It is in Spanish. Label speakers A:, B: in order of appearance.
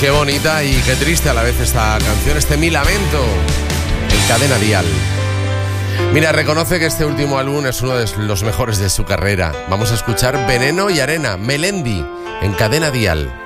A: Qué bonita y qué triste a la vez esta canción, este Mi Lamento, en Cadena Dial. Mira, reconoce que este último álbum es uno de los mejores de su carrera. Vamos a escuchar Veneno y Arena, Melendi, en Cadena Dial.